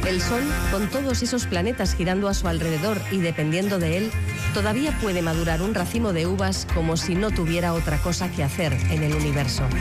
El Sol, con todos esos planetas girando a su alrededor y dependiendo de él, todavía puede madurar un racimo de uvas como si no tuviera otra cosa que hacer en el universo.